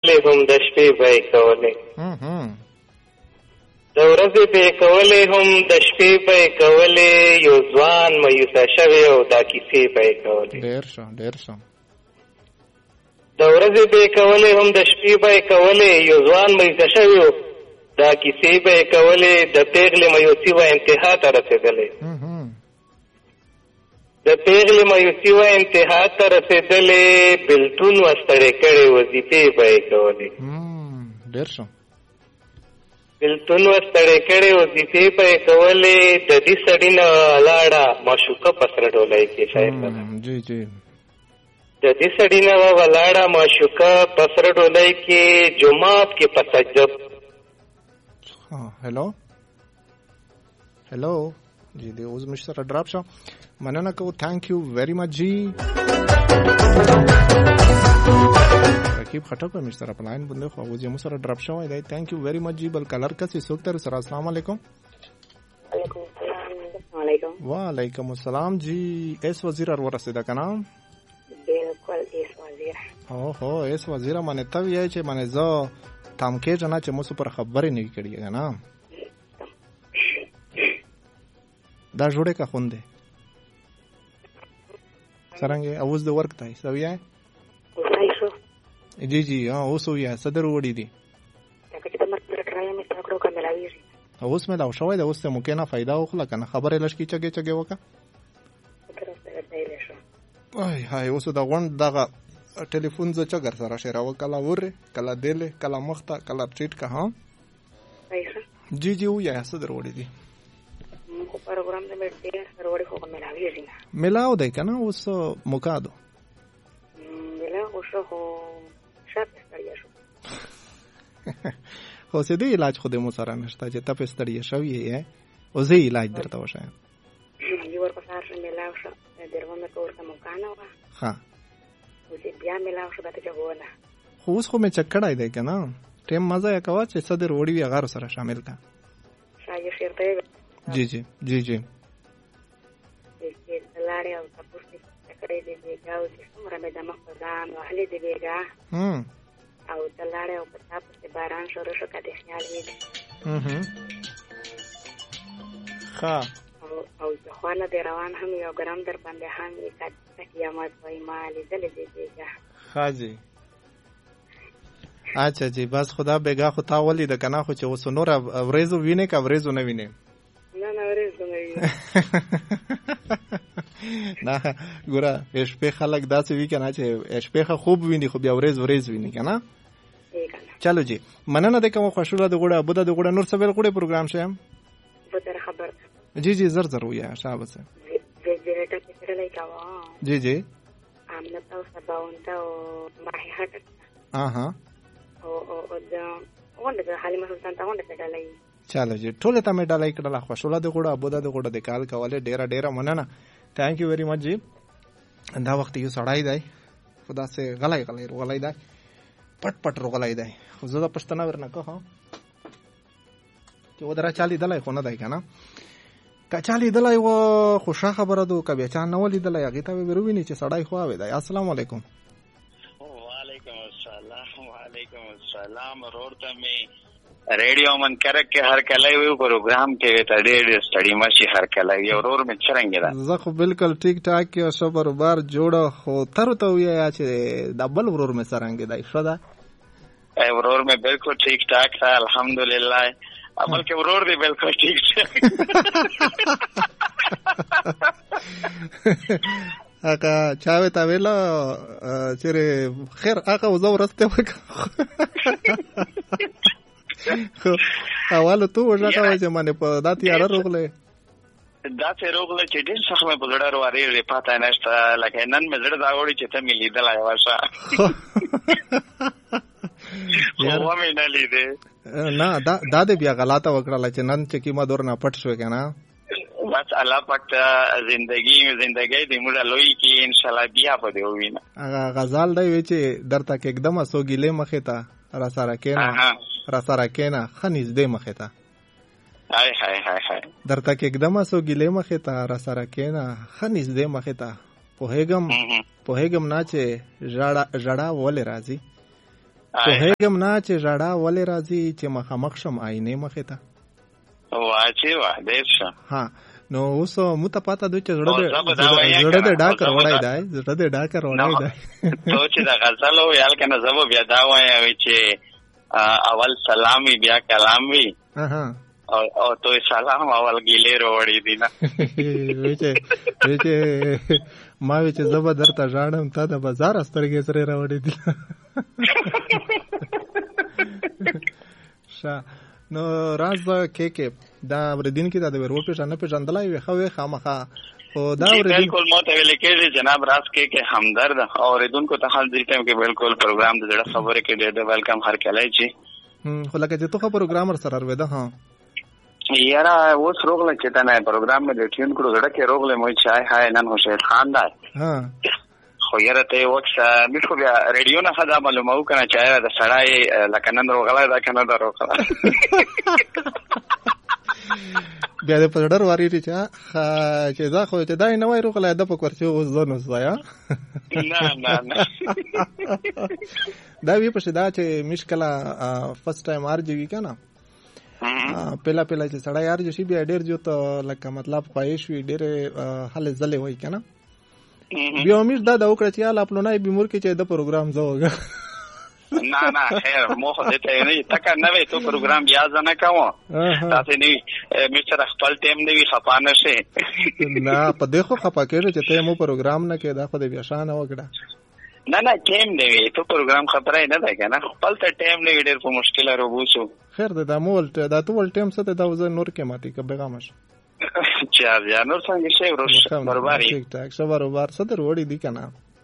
هم د شپې به یې کولې د ورځې به یې کولې هم د شپې به یې کولې یو ځوان مایوسه شوی او دا کیسې به یې کولې ډېر ښه د ورځې به یې کولې هم د شپې به یې کولې یو ځوان مایوسه شوی او دا کیسې به یې کولې د پیغلې مایوسي و انتها ته رسېدلې د پیغلې مایوسي و انتها ته رسېدلې بېلتون و ستړې کړې وظیفې به یې کولې ډېر ښه بېلتون و ستړې کړې وظیفې به یې کولې د دې سړي نه ولاړه معشوقه په سره ډولۍ کې شاعر جی جی د دې سړي نه ولاړه معشوقه په سره ډولۍ کې جومات کې په سجده हेलो जी दे उस mister drop show मनना को थैंक यू वेरी मच जी रकीब खटक पे मिस्टर अपलाइन बंदे खो वो जे मुसर ड्रॉप शो है थैंक यू वेरी मच जी बल कलर का सी सुक्तर सर अस्सलाम वालेकुम वालेकुम अस्सलाम जी एस वजीर और रसीदा का नाम बिल्कुल एस वजीर ओहो एस वजीर माने तब ये छे माने जो तामके जना चे मुस पर खबर नहीं करिएगा ना دا جوړه کا خونده څنګه اوس د ورک تای سویا جی جی ها اوس ویا صدر وړي دي اوس مې دا شوې د اوس ته ممکنه फायदा وخلا کنه خبره لشکې چګه وکا وای هاي اوس دا غون دغه ټلیفون ز چګر سره شراو کلا وره کلا دله کلا مخته کلا چټ کا ها جی جی ویا صدر وړي دي प्रोग्राम में बैठते हैं सरवड़ी को मिलावी है ना मिलाओ दे का ना उस मुका दो मिला उसको हो शाप स्टडिया शो हो से दे इलाज खुद मुसारा नष्टा जे तप स्टडिया शो ये है उसे इलाज देता हो शायद ये वर पसार से मिला उसको देरवा में तोड़ का मुकाना हुआ हां उसे बिया मिला उसको बात जब होना हो उसको में चक्कड़ा दे के ना टेम मजा या कवा से सदर ओडी भी अगार सरा शामिल था शायद शेरते जी जी जी जी ये लाड़े और कपूर से चकरे दे देगा उसे हमरा में दमक प्रदान वाले दे देगा और लाड़े और पत्ता से 12 शोर का देख्याल में हां और जवाना दे रवान हम यो गरम दर बंदे हम ये का कियामत वही माल दे देगा हां जी अच्छा जी बस खुदा बेगा खुदा वली د کنا خو چې وسنور ورېزو ویني کا ورېزو نه ویني نه ګوره شپې خلک داسې وی کنه چې شپې خوب ویني خو بیا ورېز ویني کنه چلو جی مننه د کوم خوشاله د ګوره بده د ګوره نور څه بل ګوره پروګرام شه वो तेरा खबर जी जी जर हुआ शाबाश से वेजिटेटर किसरे लाई का वो जी जी आमने तो सब उनका माही हट हां ओ द हाली में सुल्तान ता वंदे डालाई चलो जी ठोले ता में डालाई कड़ा खुशला दे गोड़ा बोदा दे गोड़ा दे काल का वाले डेरा मनना थैंक यू वेरी मच जी अंधा वक्त यू सड़ाई दाई खुदा से गलाई दाई पट गलाई दाई खुदा पछतना वरना कहो कि उधर चाली दलाई कोना दाई kana का चाली दलाई वो खुशा खबर दो कभी चान नवली दलाई गीता वे बिरुवी नीचे सड़ाई हुआ वे दाई अस्सलाम वालेकुम वालेकुम अस्सलाम रोडता में रेडियो मन करक के हर कलाई वो प्रोग्राम के रेडियो स्टडी मशी हर कलाई और में चरेंगे दा जख बिल्कुल ठीक ठाक के सबर बार जोड़ा हो तर तो ये आज डबल वरोर में सरेंगे दा सदा ए वरोर में बिल्कुल ठीक ठाक है अल्हम्दुलिल्लाह अमल के वरोर दे बिल्कुल ठीक है आका चावे तावेला चेरे खैर आका वजो रस्ते वक اول تو ورته کوي چې باندې په داتي اړه روغله داتي روغله چې ډېر څه مې په لړ واره ری پاتې نشته لکه نن مې زړه دا وړي چې ته مې لیدل آی واشا خو مې نه لیدې نه دا دې بیا غلطه وکړه چې نن چې کیما دور نه پټ شو کنه بس الله پاک زندگی دې موږ لوی کی ان شاء الله بیا په دې وینه هغه غزال دی چې درته एकदम اسوګیله مخه تا را سره کېنا خنیز دې مخه تا هاي هاي هاي هاي درته एकदम اسوګیله مخه تا را سره کېنا خنیز دې مخه تا په هیګم نه چې ژړا ولې راځي په هیګم نه چې ژړا ولې راځي چې مخامخ شم آینې مخې ته واچې وا دې شه. ها نو اوس مو ته پاته دوی چې زړه دې ډاکر وړای دی زړه دې ډاکر وړای دی ته چې دا غزل او یال کنه زبو بیا دا وایي چې اول سلامي بیا کلام وی او تو سلام اول ګیلې وروړي دي نه وچه ما چې زبر درته ژاړم ته د بازار سترګې سره راوړې دي شا نو راز کې دا ورېدین کې دا د ورو په نه پېژندلای وي خو خامخا خو دا ورېدین بالکل مو ته ویل کېږي جناب راز کې همدرد او ورېدونکو ته حال دې ټیم کې بالکل پروګرام د جوړه خبره کې دې ویلکم هر کله چی خو لکه چې تو پروګرامر سره ورېده ها یاره اوس روغله چې دا نه پروګرام مې ټیون کړو زړه کې روغله مې چای هاي نن هو شهید خان دا ها خو یاره ته وخت مې خو بیا ریډیو نه خدا معلومه وکنه چای دا سړای لکه نن روغله دا کنه دا روغله بیا د پړډر واری چې دا خو چې دا نه وای روغله د په کورچو وزنو زیا نه دا وی په شدا چې مشکله فرست ټایم ارجوي کنه پهلا چې سړی یار جو شي بیا ډیر جو ته لکه مطلب خواهش وي ډیر حل زله وای کنه بیا امید دا وکړه چې الله خپل نه بیمور کې چې د پروګرام زوګه نه خیر مو خو دې ته نه تک نه وې ته پروګرام بیا ځنه کوم تاسو نه مستر خپل ټیم دی خپانه شي نه په دغه خپا کېږي چې ته مو پروګرام نه کې دا خو دې بیا شان وکړه نه ټیم دی ته پروګرام خبره نه ده کنه خپل ته ټیم نه ډېر په مشکل راوبوسو خیر ده مول دا ټول ټیم څه ته دا وزن نور کې ماتي کبه غامش چا بیا نور څنګه شي ورس برابرۍ ټیک ټاک څه برابر څه وروړي دي کنه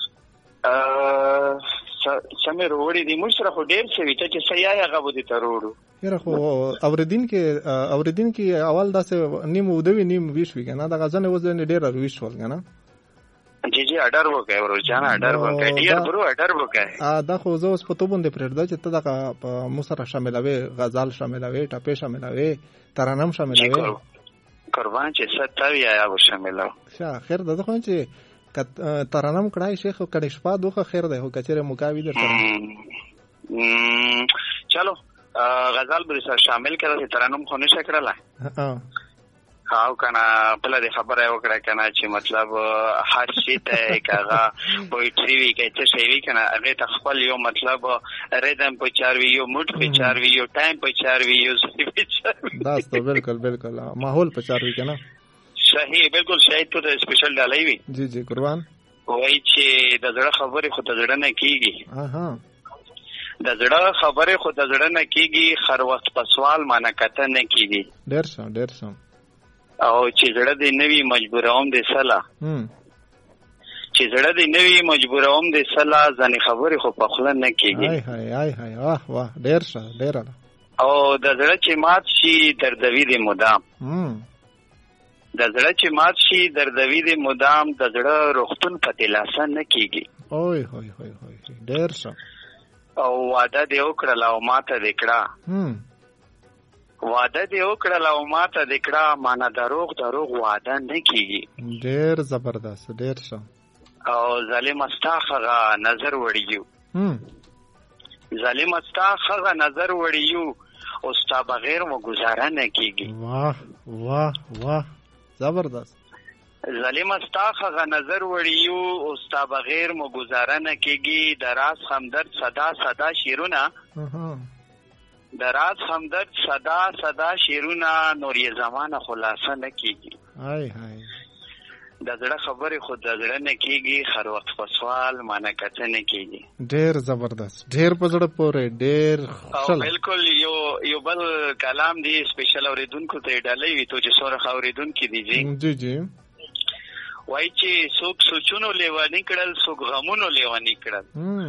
سمې وروړي دي موږ سره خو ډېر څه وی چې سیا هغه بده تروړو یره خو اوریدین کې اول داسې نیم ودوي نیم ویش وی کنه دا غزنه وزن ډېر ویش ول کنه جی اډر وکای ورجان اډر وکای ډیر برو اډر وکای دا خو زه اوس په تو باندې پرېږده چې ته دا موسره شاملوي غزل شاملوي ټاپې شاملوي ترانم شاملوي قربان چې ستوي یا شاملو ښه خیر ده خو چې ترانم کړای شیخ کړي شپه دوه خیر ده هو کچره مقاوي در سره چلو غزل به سره شامل کړه ترانم خو نشه کړله او کنه بل د خبره وکړه کنه چې مطلب هر شي ته کاغه پویټری وی کې څه شي وی کنه هغه ته خپل یو مطلب ریدم په چار وی یو موډ په چار وی یو ټایم په چار وی یو دا ست بالکل ماحول په چار وی کنه صحیح بالکل شاید ته سپیشل ډالای وی جی قربان وای چې د زړه خبره خو ته زړه نه کیږي د زړه خبره خو ته زړه نه کیږي خر وخت په سوال معنی کته نه کیږي ډیر څه او چې زړه دې نوی مجبوروم دې سلا چې زړه دې نوی مجبوروم دې سلا ځنې خبرې خو په خوله نه کېږي هاي واه ډېر او د زړه چې مات شي دردوي دې مدام د زړه چې مات شي دردوي دې مدام د زړه روغتون په دلاسه نه کېږي اوه ډېر او وعده دې وکړه او ماته دې کړه وعده دې وکړه او ماته دې کړه معنا دروغ وعده نه کیږي ډېر زبردست ډېر ښه او ظالم استاخغه نظر وړیو ظالم استاخغه نظر وړیو او ستا بغیر مو گزاره نه کیږي واه زبردست ظالم استاخغه نظر وړیو او ستا بغیر مو گزاره نه کیږي دراز همدرد صدا شیرونه دراز همدرد صدا شیرونه نور یې زمانه خلاصه نه کیږي هاي د زړه خبرې خود د زړه نه کیږي هر وخت په سوال معنی کته نه کیږي ډېر زبردست ډېر په زړه پورې ډېر بالکل یو بل کلام دی سپیشل اوریدونکو ته ډالۍ وي تو چې سره اوریدونکو دی جی وای چې څوک سوچونو لیوانی کړل څوک غمونو لیوانی کړل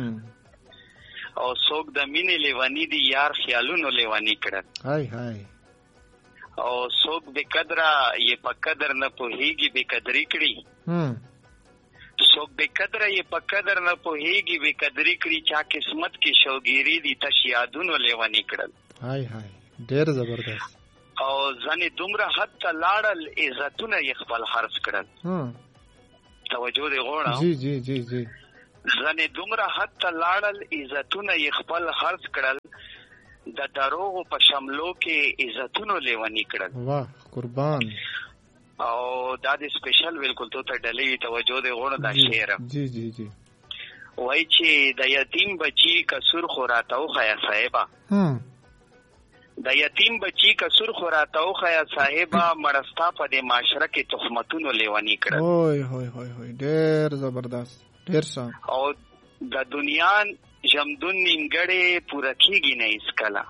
او څوک د مینې لیوانی دی یار خیالونو لیوانی کړل هاي او څوک به قدره یې په قدر نه پوهیږي به قدرې کړي څوک به قدره یې په قدر نه پوهیږي به قدرې کړي چا قسمت کې شوګيري دي تش یادونو لیوانی کړل هاي ډېر زبردست او ځنې دومره حد ته لاړل عزتونه یې خپل خرڅ کړل توجه دې غواړم جی ځنې دومره حد ته لاړل عزتونه یې خپل خرڅ کړل د دروغو په شملو کې عزتونو لیونی کړل. واه قربان. او دا د سپیشل بالکل تو ته ډلې توجه دی غوړه دا شعر. جی جی جی. وای چې د یتیم بچی کسور خوراته او خیا صاحبہ. د یتیم بچی کسور خوراته او خیا صاحبہ مرستا په د معاشره کې تهمتونو لیونی کړل. اوه هوی هوی هوی ډېر زبردست ډېر ښه. او د دنیا جمدون نیمګړې پوره کېږي نه هیڅ کله.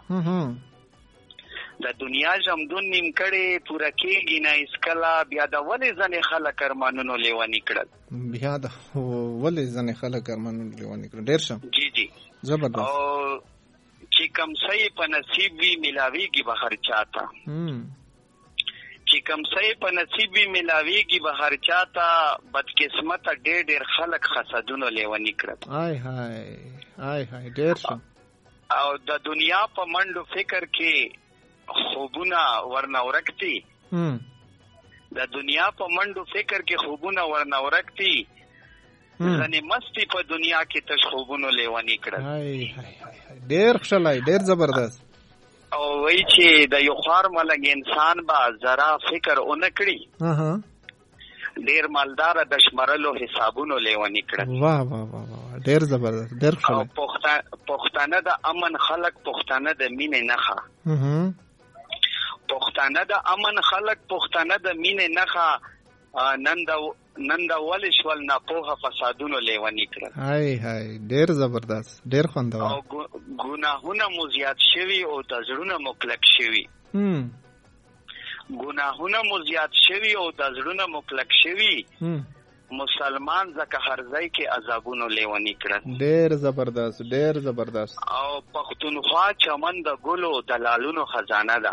د دنیا جمدون نیمګړې پوره کېږي نه هیڅ کله. بیا د ولې ځنې خلک ارمانونو لیونی کړل. بیا د ولې ځنې خلک ارمانونو لیونی کړل. ډېر ښه. جی جی زبردست. او چې کم صحیح په نصیب وي ملاویږي به هر چاته. چې کم صحیح په نصیب وي ملاویږي به هر چاته. بدقسمته ډېر خلک حسدونو لیونی کړل. آی هاي آی هاي ډېر ښه. او د دنیا په منډو فکر کې خوبونه ورنه ورکتي. د دنیا په منډو فکر کې خوبونه ورنه ورکتي. ځنې مستی په دنیا کې تش خوبونو لیونی کړل. ډېر ښکلی ډېر زبردست. او وایي چې د یو خوار ملنګ انسان به ذره فکر ونه کړي ډېر مالدار د شمرلو حسابونو لیونی کړل. واه واه واه ډېر زبردست ډېر ښکلی. پښتانه د امن خلک پښتانه د مینې نښه. پښتانه د امن خلک پښتانه د مینې نښه. نن د ولې شول ناپوهه فسادونو لیونی کړل. هاي هاي ډېر زبردست ډېر خوندور. او ګناهونه مو زیات شوي او د زړونه مو کلک شوي. ګناهونه مو زیات شوي او د زړونه مو کلک شوي. مسلمان ځکه هر ځای کې عذابونو لیونی کړل. ډېر زبردست ډېر زبردست. او پښتونخوا چمن د ګلو د لالونو خزانه ده.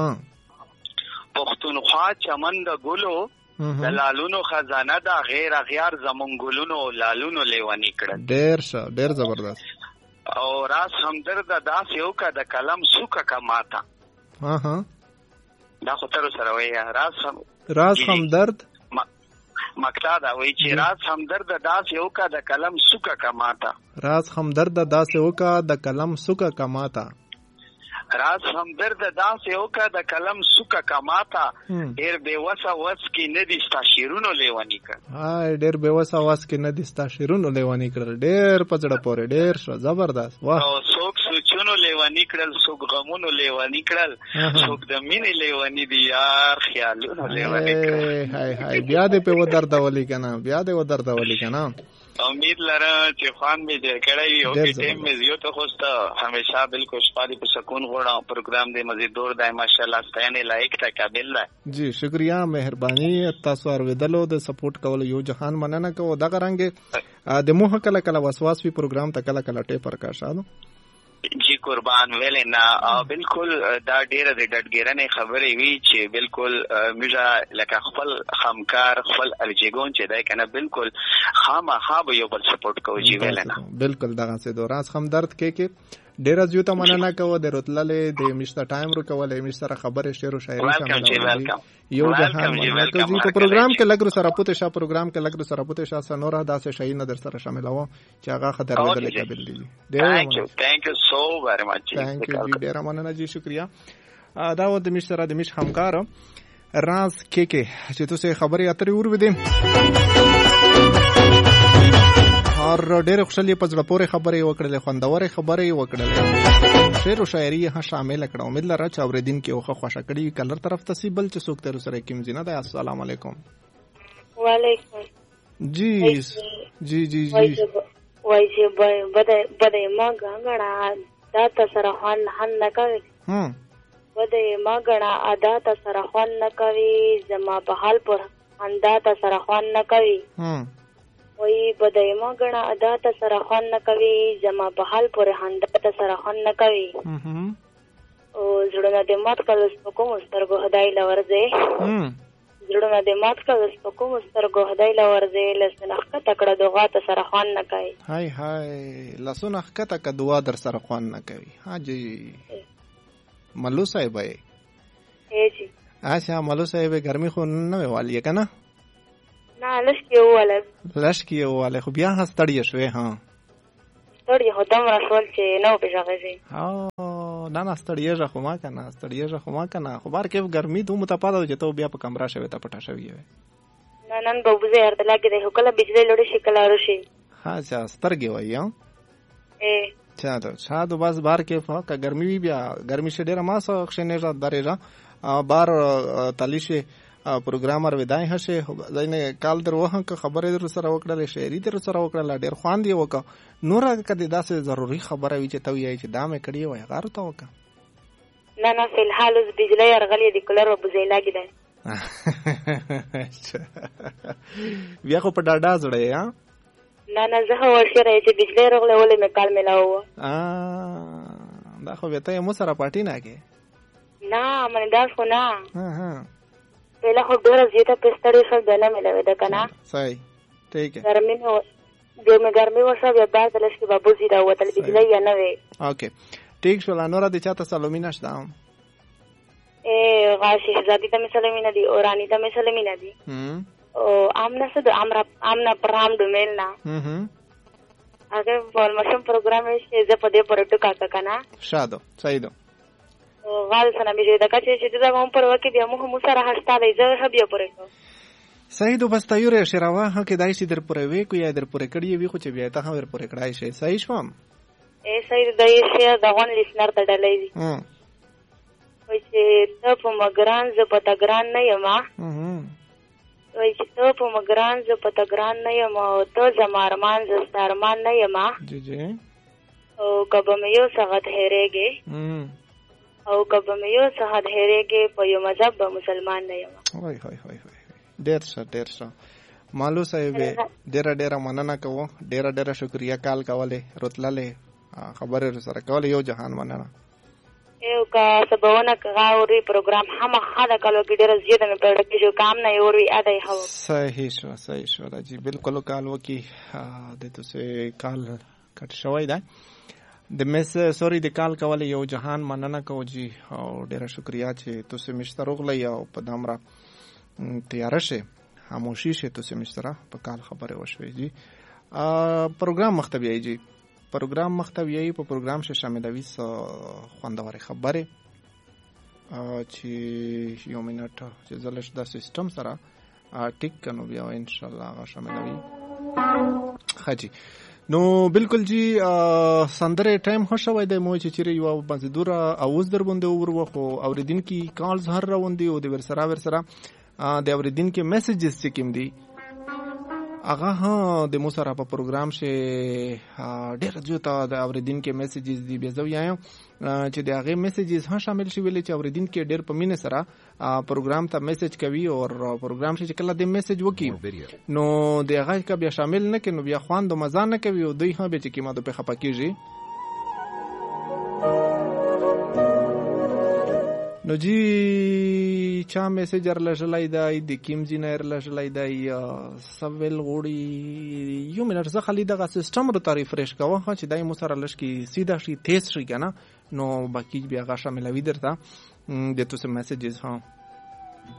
پښتونخوا چمن د ګلو د لالونو خزانه ده. غیر اغیار زمون ګلونو لالونو لیونی کړل. ډېر ښه ډېر زبردست. او راس همدرد داسې وکړه د قلم سوکه کا ماته. دا خو تر سره وایي راس همدرد مکتا دا وایي چې راس همدرد داسې وکړه د قلم سوکه کا ماته. راس همدرد داسې وکړه د قلم سوکه کا ماته. راز همدرد داسې وکړه د قلم سوکه کا ماته. ډېر بېوسه وس کې نه دي ستا شعرونو لیوني کړل. ډېر بېوسه وس کې نه دي ستا شعرونو لیوني کړل. ډېر په زړه پورې ډېر ښه زبردست. واه. او څوک سوچونو لیوني کړل څوک غمونو لیوني کړل څوک د مینې لیوني دي یار خیالونو لیوني کړل. هاي هاي بیا دې په ودردولي که نه بیا دې ودردولي که نه. امید لرم چې خوان مې ډېر کړی وي او که ټیم مې زیات خوسته همیشه بالکل شپه دې په سکون غواړم. پروګرام دې مزیدور دی ماشاءالله ستاینې لایق دی قابل دی. جی شکریہ مهرباني تاسو اورېدلو د سپورټ کولو یو جهان مننه کوو. دغه رنګې د موخه کله کله وسواس وي پروګرام ته کله کله ټیپر کا شادو. جی قربان ویلې نه بالکل دا ډېره د ډډګیرنې خبرې وي چې بالکل موږ لکه خپل همکار خپل الجیګون چې دی که نه بالکل خامخا به یو بل سپورټ کوو. جی ویلې نه بالکل دغسې دوراز همدرد کې ډېره زیاته مننه کوو د راتللې د میشته ټایم ورکولی میش سره خبرې شعر و شاعري یو جهان مننه کوو. په پروګرام کې لږ سره پوتې شه پروګرام کې لږ سره پوتې شه څه نوره داسې شیونه در سره شاملوم چې هغه ښه درلودلی قابل دي. Thank you so very much. Thank you جی ډېره مننه جی شکریہ. دا و د میش سره د میش همکار راز کې چې تاسو خبرې اترې اورېدې اور ډېرې خوشحالي په زړه پورې خبرې وکړلې خوندورې خبرې وکړلې شعر و شاعري یې شامله کړه. امید لره چې اورېدونکي اوښه خوښه کړي وي. کلر طرف ته بل چې څوک تر سره کوم ځینه دی. السلام علیکم. وعلیکم جی جی جی جی وای چې بده ما غنغړه دا تاسو خوان نه کوي. بده ما غنغړه ادا تاسو خوان نه کوي زما په حال پر اندا تاسو خوان نه کوي. وای بده ما غنغړه ادا تاسو خوان نه کوي زما په حال پر اندا تاسو خوان نه کوي. او زړه دې مات کړو کوم سترګو هداي لورځه زړه دې مات کړو کوم سترګو هداي لورځه لسنه تکړه دغه ته سره خوان نه کوي. هاي هاي لسنه کته ک دعا در سره خوان نه کوي. ها جی ملو صاحب ہے جی. اچھا ملو صاحب گرمی خو نه والی ہے کنه. نه لشکی واله خو بیا هستړی شوې ها ستړی خو دم رسول چې نو بجغزي نه ستړی خو ما کنه ستړی خو ما کنه خو بار کې ګرمي دوه متپاده چې ته بیا په کمره شوی ته پټه شوی وي نن به وزه هرته لګي د هکله بجلی لړې شي کله راشي ها چا سترګې وای ها اے چا د بس بار کې فکه ګرمي وی بیا ګرمي شه ډیره ما سو خښنه را درېجا بار تلیشه پروګرامر ودای هشه ځینې کال در وه که خبره در سره وکړل شعري در سره وکړل ډیر خوان دی وک نور کده داسې ضروري خبره وی چې ته یې چې دا مې کړی وای غار ته وک نه فی الحال از بجلی ارغلی دی کولر و بزی لاګی دی بیا خو په ډاډا زړې ها نه زه ورشره چې بجلی رغله ولې مې کال ملاو دا خو ته مو سره پټی نه کې نه من دا خو نه پہلا خود ڈورا زیتا پستڑی سب دینا ملا ویدا کنا صحیح ٹھیک ہے گرمی میں جو میں گرمی وہ سب یاد دلش کی بابو زیدا ہوا تل بجلی یا نہ وے اوکے ٹھیک شو لانورا دی چاته سلامینه شتا اے غاشی زادی ته سلامینه دی اورانی ته سلامینه دی او امنا سد امنا پرام ډومل نا اگه فارمیشن پروگرام ہے ز پدے پرټ کا کنا شادو صحیح دو غال سره مې دا کچې چې دا کوم پر وکي بیا مو سره هستا دی زه بیا پرې کو صحیح دو بس تیورې شراوه هکې دای شي در پرې وې کو یا در پرې کړی وي خو چې بیا ته هم در پرې کړای شي صحیح شوم اے صحیح دای شي دا غون لیسنر ته ډلې دي وای چې ته په مګران ز پتا ګران نه یم وای چې ته په مګران ز پتا ګران نه یم او ته زمارمان ز ستارمان نه یم جی جی او کبه مې یو څنګه هېرېږي او کبه مې یو څه هېرېږي په یو مذهب به مسلمان نه یم وای وای وای ډېر ښه مالو صاحب ډېره مننه کوو ډېره شکریا کال کوله رتلله خبره سره کوله یو جهان مننه یو کا سبونه غاوري پروګرام هم خاله کالو کې ډېر زیاته مې پړ کې جو کام نه یوري اده هو صحیح شو راځي بالکل کالو کې د تاسو کال کټ شوی دا د مس سوري د کال کوله یو جهان مننه کو جی او ډیره شکریا چې تاسو مشترک لای او په دامره تیار شه خاموشي شه تاسو مشترک په کال خبره وشوي جی پروګرام مختوی جی پروګرام مختوی په پروګرام شه شاملوي خوندور خبره چې یو منټ چې زلش د سیستم سره ټیک کنو بیا ان شاء الله شاملوي خاجي نو بالکل جی سندره ټایم خوشوي د مو چې چیرې یو مزدور اوز در باندې ور وخو اوریدونکو کالز هر روندي او د ورسره د اوریدونکو میسجز چې کوم دي هغه ها د مو سره په پروګرام شه ډېر جوته د اوریدونکو میسجز دي به زو یایم چې د هغه میسجز هم شامل شي ویل چې اوریدونکو ډېر په مینه سره پروګرام ته میسج کوي او پروګرام چې کله د میسج وکي نو د هغه کا بیا شامل نه کینو بیا خواند مزه نه کوي او دوی هم به چې کیمه په خپکیږي نو جی چا میسجر لژلای دی د کیم جنر لژلای دی سویل غوړي یو منټ زه خالي دغه سیستم رو تعریف فرش کوه چې دای مو سره لش کی سیده شي تیز شي کنه نو باقی بیا غاښه ملوي درته د تاسو میسجز ها